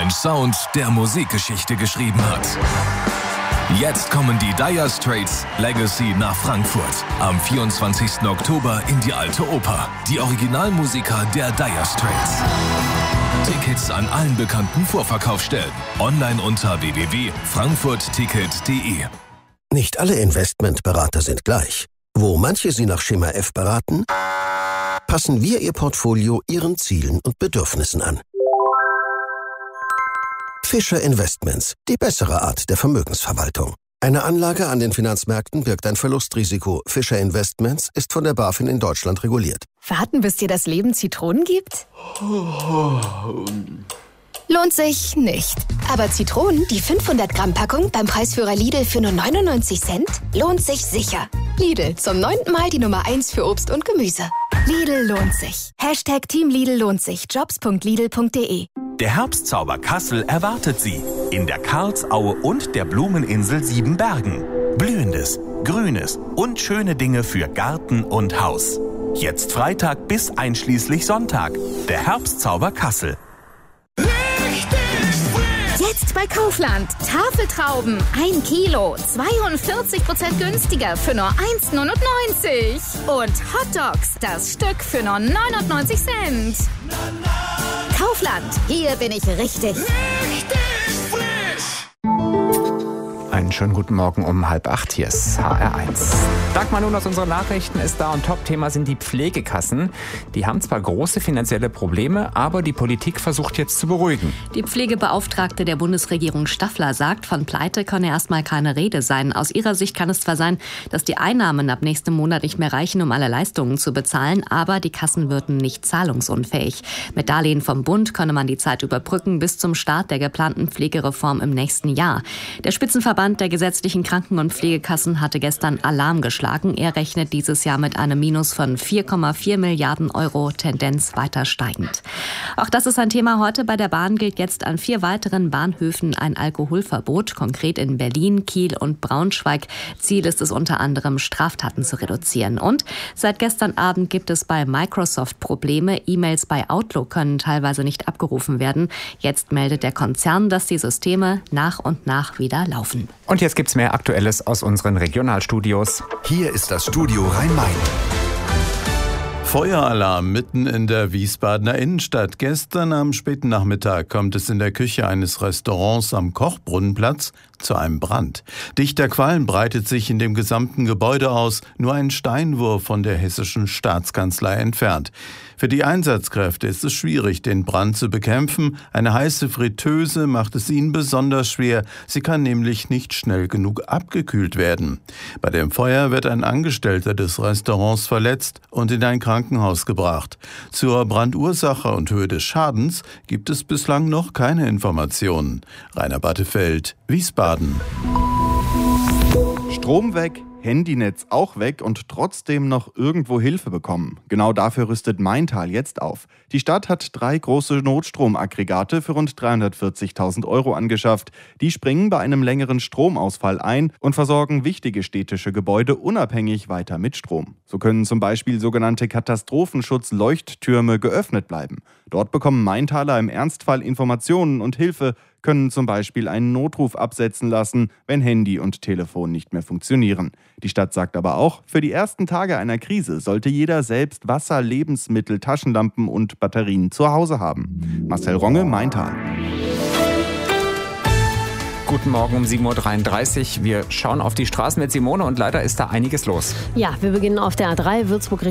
Ein Sound, der Musikgeschichte geschrieben hat. Jetzt kommen die Dire Straits Legacy nach Frankfurt. Am 24. Oktober in die Alte Oper. Die Originalmusiker der Dire Straits. Tickets an allen bekannten Vorverkaufsstellen. Online unter www.frankfurtticket.de. Nicht alle Investmentberater sind gleich. Wo manche Sie nach Schema F beraten, passen wir Ihr Portfolio Ihren Zielen und Bedürfnissen an. Fischer Investments, die bessere Art der Vermögensverwaltung. Eine Anlage an den Finanzmärkten birgt ein Verlustrisiko. Fischer Investments ist von der BaFin in Deutschland reguliert. Warten, bis dir das Leben Zitronen gibt? Lohnt sich nicht. Aber Zitronen, die 500-Gramm-Packung beim Preisführer Lidl für nur 99 Cent, lohnt sich sicher. Lidl, zum 9. Mal die Nummer 1 für Obst und Gemüse. Lidl lohnt sich. #Team Lidl lohnt sich. Jobs.lidl.de. Der Herbstzauber Kassel erwartet Sie in der Karlsaue und der Blumeninsel Siebenbergen. Blühendes, Grünes und schöne Dinge für Garten und Haus. Jetzt Freitag bis einschließlich Sonntag. Der Herbstzauber Kassel. Jetzt bei Kaufland. Tafeltrauben 1 Kilo, 42% günstiger für nur 1,99 €. Und Hotdogs, das Stück für nur 99 Cent. Kaufland, hier bin ich richtig. Einen schönen guten Morgen um 7:30. Hier ist HR1. Dagmar nun aus unseren Nachrichten ist da und Top-Thema sind die Pflegekassen. Die haben zwar große finanzielle Probleme, aber die Politik versucht jetzt zu beruhigen. Die Pflegebeauftragte der Bundesregierung Staffler sagt, von Pleite könne erstmal keine Rede sein. Aus ihrer Sicht kann es zwar sein, dass die Einnahmen ab nächstem Monat nicht mehr reichen, um alle Leistungen zu bezahlen, aber die Kassen würden nicht zahlungsunfähig. Mit Darlehen vom Bund könne man die Zeit überbrücken bis zum Start der geplanten Pflegereform im nächsten Jahr. Der Spitzenverband der gesetzlichen Kranken- und Pflegekassen hatte gestern Alarm geschlagen. Er rechnet dieses Jahr mit einem Minus von 4,4 Milliarden €, Tendenz weiter steigend. Auch das ist ein Thema heute. Bei der Bahn gilt jetzt an 4 weiteren Bahnhöfen ein Alkoholverbot, konkret in Berlin, Kiel und Braunschweig. Ziel ist es unter anderem, Straftaten zu reduzieren. Und seit gestern Abend gibt es bei Microsoft Probleme. E-Mails bei Outlook können teilweise nicht abgerufen werden. Jetzt meldet der Konzern, dass die Systeme nach und nach wieder laufen. Und jetzt gibt's mehr Aktuelles aus unseren Regionalstudios. Hier ist das Studio Rhein-Main. Feueralarm mitten in der Wiesbadener Innenstadt. Gestern am späten Nachmittag kommt es in der Küche eines Restaurants am Kochbrunnenplatz zu einem Brand. Dichter Qualm breitet sich in dem gesamten Gebäude aus, nur ein Steinwurf von der hessischen Staatskanzlei entfernt. Für die Einsatzkräfte ist es schwierig, den Brand zu bekämpfen. Eine heiße Fritteuse macht es ihnen besonders schwer. Sie kann nämlich nicht schnell genug abgekühlt werden. Bei dem Feuer wird ein Angestellter des Restaurants verletzt und in ein Krankenhaus gebracht. Zur Brandursache und Höhe des Schadens gibt es bislang noch keine Informationen. Rainer Battefeld, Wiesbaden. Strom weg, Handynetz auch weg und trotzdem noch irgendwo Hilfe bekommen. Genau dafür rüstet Maintal jetzt auf. Die Stadt hat 3 große Notstromaggregate für rund 340.000 € angeschafft. Die springen bei einem längeren Stromausfall ein und versorgen wichtige städtische Gebäude unabhängig weiter mit Strom. So können zum Beispiel sogenannte Katastrophenschutz-Leuchttürme geöffnet bleiben. Dort bekommen Maintaler im Ernstfall Informationen und Hilfe, können zum Beispiel einen Notruf absetzen lassen, wenn Handy und Telefon nicht mehr funktionieren. Die Stadt sagt aber auch, für die ersten Tage einer Krise sollte jeder selbst Wasser, Lebensmittel, Taschenlampen und Batterien zu Hause haben. Marcel Ronge, Maintal. Guten Morgen um 7:33 Uhr. Wir schauen auf die Straßen mit Simone und leider ist da einiges los. Ja, wir beginnen auf der A3 Würzburg